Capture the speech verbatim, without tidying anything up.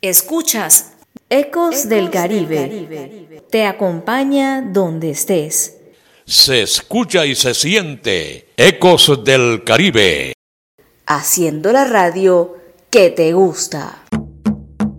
Escuchas Ecos del Caribe. Te acompaña donde estés. Se escucha y se siente Ecos del Caribe. Haciendo la radio que te gusta.